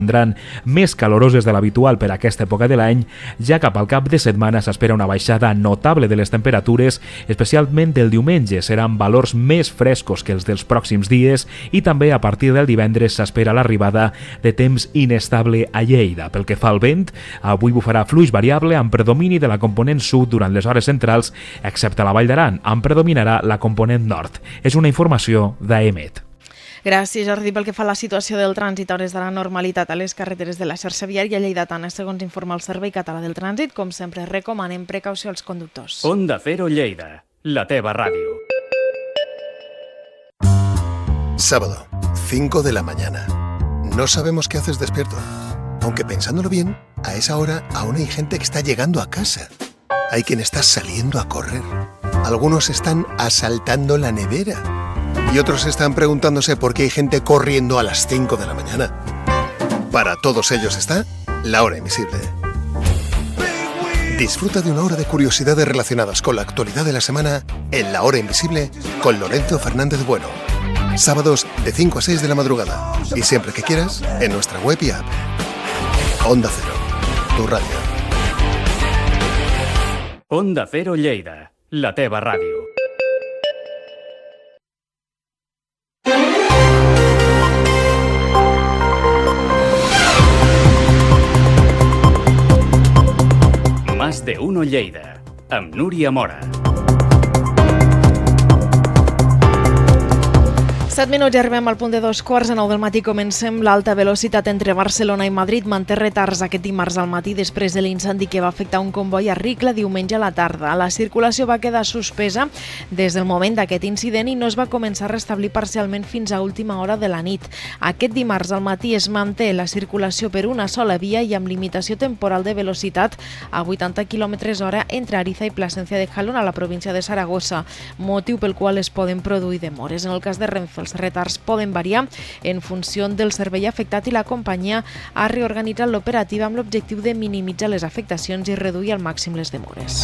tindran més caloroses de l'habitual per a aquesta època de l'any, ja cap al cap de setmana s'espera una baixada notable de les temperatures, especialment del diumenge. Seran valors més frescos que els dels pròxims dies i també a partir del divendres s'espera l'arribada de temps inestable a Lleida. Pel que fa al vent, avui bufarà fluix variable amb predomini de la component sud durant les hores centrals, excepte a la Vall d'Aran, on predominarà la component nord. És una informació d'AEMET. Gràcies, Jordi. Pel que fa a la situació del trànsit a hores de la normalitat a les carreteres de la xarxa viària lleidatana, segons informa el Servei Català del Trànsit, com sempre recomanen precaució als conductors. Onda Cero Lleida, la teva ràdio. Sábado, 5 de la mañana. No sabemos qué haces despierto. Aunque pensándolo bien, a esa hora aún hay gente que está llegando a casa. Hay quien está saliendo a correr. Algunos están asaltando la nevera. Y otros están preguntándose por qué hay gente corriendo a las 5 de la mañana. Para todos ellos está La Hora Invisible. Disfruta de una hora de curiosidades relacionadas con la actualidad de la semana en La Hora Invisible con Lorenzo Fernández Bueno. Sábados de 5 a 6 de la madrugada. Y siempre que quieras, en nuestra web y app. Onda Cero, tu radio. Onda Cero Lleida, la teva ràdio. Más de uno Lleida, amb Núria Mora. 7 minuts i arribem al punt de 2:15 del matí. Comencem. L'alta velocitat entre Barcelona i Madrid manté retards aquest dimarts al matí després de l'incendi que va afectar un comboi a Ricla diumenge a la tarda. La circulació va quedar suspesa des del moment d'aquest incident i no es va començar a restablir parcialment fins a última hora de la nit. Aquest dimarts al matí es manté la circulació per una sola via i amb limitació temporal de velocitat a 80 km/h entre Ariza i Plasencia de Jalón a la província de Saragossa, motiu pel qual es poden produir demores. En el cas de Renfe, els retards poden variar en funció del servei afectat i la companyia ha reorganitzat l'operativa amb l'objectiu de minimitzar les afectacions i reduir al màxim les demores.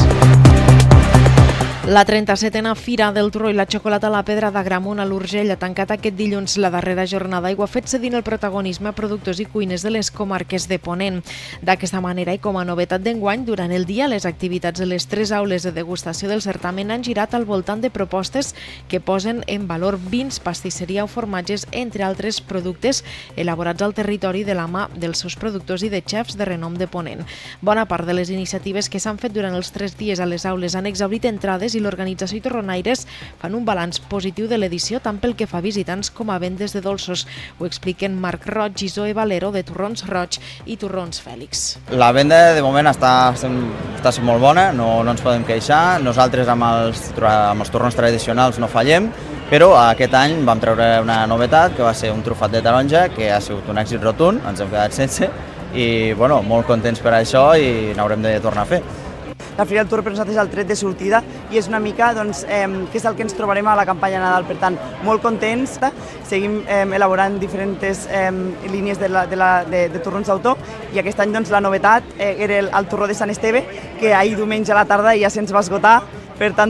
La 37a Fira del Torró i la Xocolata a la Pedra d'Agramunt a l'Urgell ha tancat aquest dilluns la darrera jornada i ho ha fet cedint el protagonisme a productors i cuiners de les comarques de Ponent. D'aquesta manera i com a novetat d'enguany, durant el dia les activitats de les 3 aules de degustació del certamen han girat al voltant de propostes que posen en valor vins, pastisseria o formatges, entre altres productes elaborats al territori de la mà dels seus productors i de xefs de renom de Ponent. Bona part de les iniciatives que s'han fet durant els 3 dies a les aules han exhaurit entrades i l'organització i torronaires fan un balanç positiu de l'edició tant pel que fa a visitants com a vendes de dolços. Ho expliquen Marc Roig i Zoe Valero de Torrons Roig i Torrons Fèlix. La venda de moment està sent molt bona, no ens podem queixar. Nosaltres amb els torrons tradicionals no fallem, però aquest any vam treure una novetat que va ser un trufat de taronja que ha sigut un èxit rotund, ens hem quedat sense i molt contents per això i n'haurem de tornar a fer. La Fira del Torró per nosaltres és el tret de sortida i és una mica què és el que ens trobarem a la campanya Nadal. Per tant, molt contents. Seguim elaborant diferents línies de torrons d'autor i aquest any la novetat era el torró de Sant Esteve, que ahir diumenge a la tarda ja se'ns va esgotar. Per tant,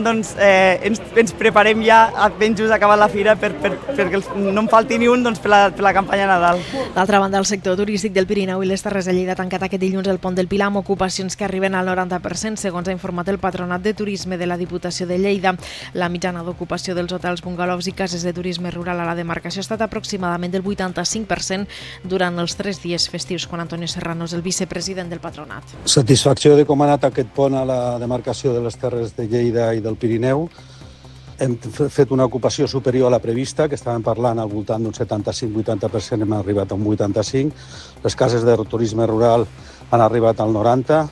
ens preparem ja ben just acabat la fira perquè no en falti ni un per la campanya Nadal. D'altra banda, el sector turístic del Pirineu i les Terres de Lleida ha tancat aquest dilluns el Pont del Pilar amb ocupacions que arriben al 90%, segons ha informat el Patronat de Turisme de la Diputació de Lleida. La mitjana d'ocupació dels hotels, bungalows i cases de turisme rural a la demarcació ha estat aproximadament del 85% durant els 3 dies festius, quan Antonio Serrano és el vicepresident del Patronat. Satisfacció de com ha anat aquest pont a la demarcació de les Terres de Lleida i del Pirineu. Hem fet una ocupació superior a la prevista, que estàvem parlant al voltant d'un 75-80%, hem arribat a un 85%. Les cases de turisme rural han arribat al 90%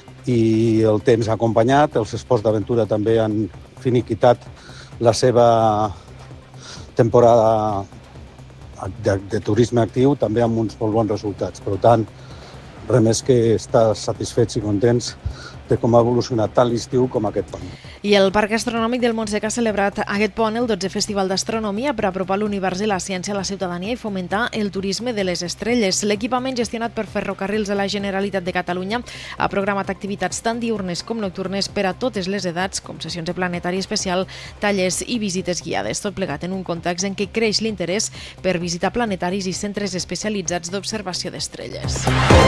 i el temps ha acompanyat. Els esports d'aventura també han finiquitat la seva temporada de turisme actiu, també amb uns molt bons resultats. Per tant, res més que estar satisfets i contents de com ha evolucionat tant l'estiu com aquest pont. I el Parc Astronòmic del Montsec ha celebrat aquest pont el 12è Festival d'Astronomia per apropar l'univers i la ciència a la ciutadania i fomentar el turisme de les estrelles. L'equipament gestionat per Ferrocarrils de la Generalitat de Catalunya ha programat activitats tant diurnes com nocturnes per a totes les edats, com sessions de planetari especial, tallers i visites guiades. Tot plegat en un context en què creix l'interès per visitar planetaris i centres especialitzats d'observació d'estrelles.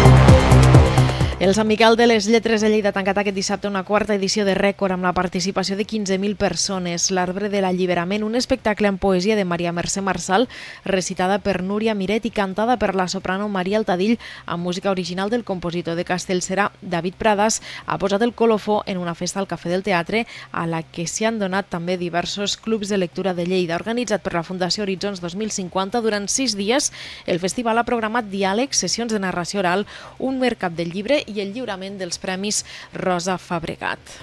El Sant Miquel de les Lletres de Lleida ha tancat aquest dissabte una quarta edició de rècord amb la participació de 15.000 persones. L'Arbre de l'Alliberament, un espectacle amb poesia de Maria Mercè Marçal, recitada per Núria Miret i cantada per la soprano Maria Altadill, amb música original del compositor de Castellserà, David Pradas, ha posat el colofó en una festa al Cafè del Teatre, a la que s'hi han donat també diversos clubs de lectura de Lleida. Organitzat per la Fundació Horitzons 2050, durant 6 dies, el festival ha programat diàlegs, sessions de narració oral, un mercat del llibre i el lliurament dels Premis Rosa Fabregat.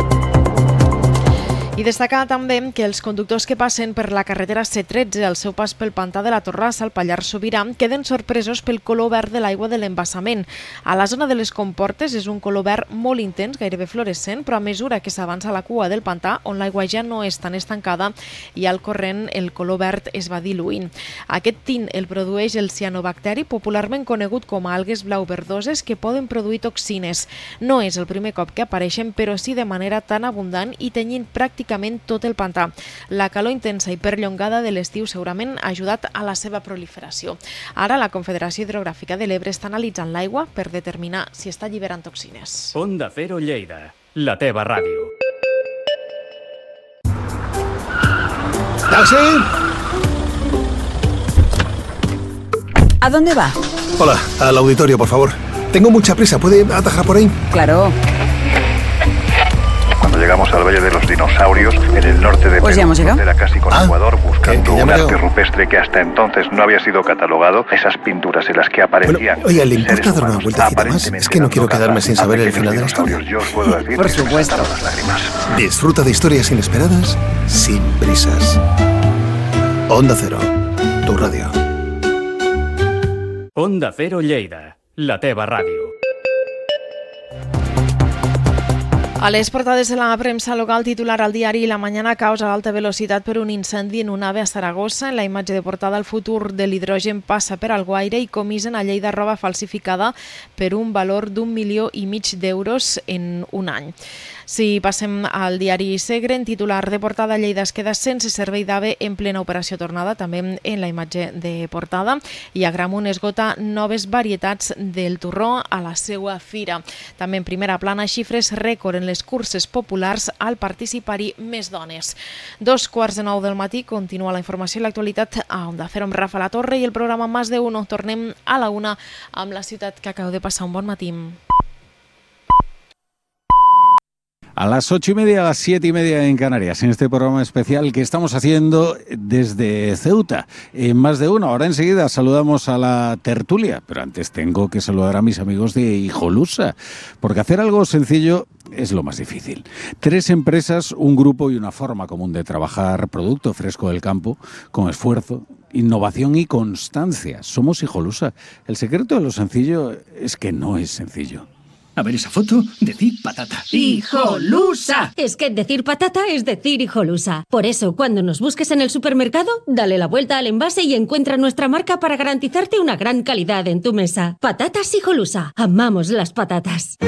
I destacar també que els conductors que passen per la carretera C13 al seu pas pel pantà de la Torrassa, al Pallars Sobirà, queden sorpresos pel color verd de l'aigua de l'embassament. A la zona de les comportes és un color verd molt intens, gairebé fluorescent, però a mesura que s'avança la cua del pantà, on l'aigua ja no és tan estancada i al corrent el color verd es va diluint. Aquest tint el produeix el cianobacteri, popularment conegut com a algues blau-verdoses, que poden produir toxines. No és el primer cop que apareixen, però sí de manera tan abundant i tenyint pràcticament tot el pantà. La calor intensa i perllongada de l'estiu segurament ha ajudat a la seva proliferació. Ara la Confederació Hidrogràfica de l'Ebre està analitzant l'aigua per determinar si està alliberant toxines. Onda Cero Lleida, la teva ràdio. ¡Taxi! ¿A dónde va? Hola, al auditorio, por favor. Tengo mucha prisa, ¿puede atajar por ahí? Claro. Cuando llegamos al Valle de los Dinosaurios, en el norte de Pues ya Perú, hemos llegado. frontera casi con Ecuador, buscando que ya un me arte veo. rupestre que hasta entonces no había sido catalogado, esas pinturas en las que aparecían. Bueno, oiga, ¿le importa seres dar una humanos vueltecita más? aparentemente Es que no quiero dando quedarme caza sin a saber el pequeños final de la historia. dinosaurios. Yo os puedo decir Por que se me supuesto. saltaron las lágrimas. Disfruta de historias inesperadas sin prisas. Onda Cero, tu radio. Onda Cero Lleida, la teva ràdio. A les portades de la premsa local, titular al diari La Mañana causa alta velocitat per un incendi en un AVE a Saragossa. En la imatge de portada, el futur de l'hidrogen passa per Alguaire i comisen a Lleida roba falsificada per un valor d'1,5 milions d'euros en un any. Si passem al diari Segre, en titular de portada, Lleida es queda sense servei d'AVE en plena operació tornada, també en la imatge de portada, i Agramunt esgota noves varietats del torró a la seva fira. També en primera plana, xifres rècord en les curses populars, al participar-hi més dones. 2:15 del matí, continua la informació i l'actualitat a Onda Cero amb Rafa La Torre i el programa Más de Uno. Tornem a la 1 amb la ciutat que acaba de passar un bon matí. A las 8:30, a las 7:30 en Canarias, en este programa especial que estamos haciendo desde Ceuta, en Más de Uno. Ahora enseguida saludamos a la tertulia, pero antes tengo que saludar a mis amigos de Hijolusa, porque hacer algo sencillo es lo más difícil. 3 empresas, un grupo y una forma común de trabajar producto fresco del campo, con esfuerzo, innovación y constancia. Somos Hijolusa. El secreto de lo sencillo es que no es sencillo. A ver esa foto, decir patata. ¡Hijolusa! Es que decir patata es decir Hijolusa. Por eso, cuando nos busques en el supermercado, dale la vuelta al envase y encuentra nuestra marca para garantizarte una gran calidad en tu mesa. Patatas Hijolusa. Amamos las patatas.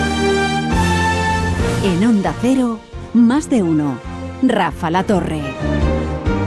En Onda Cero, Más de Uno. Rafa La Torre.